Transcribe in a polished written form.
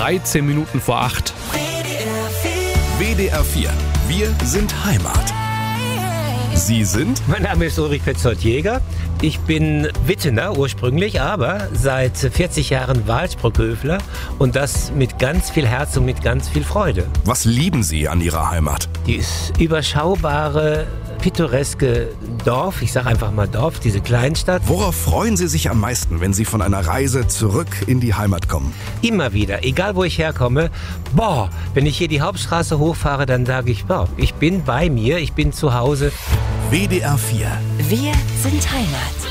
13 Minuten vor 8. WDR 4. Wir sind Heimat. Sie sind? Mein Name ist Ulrich Petzold-Jäger. Ich bin Wittener ursprünglich, aber seit 40 Jahren Wahlsprockhöfler und das mit ganz viel Herz und mit ganz viel Freude. Was lieben Sie an Ihrer Heimat? Dieses überschaubare, pittoreske Dorf, ich sage einfach mal Dorf, diese Kleinstadt. Worauf freuen Sie sich am meisten, wenn Sie von einer Reise zurück in die Heimat kommen? Immer wieder, egal wo ich herkomme, wenn ich hier die Hauptstraße hochfahre, dann sage ich, ich bin bei mir, ich bin zu Hause. WDR 4. Wir sind Heimat.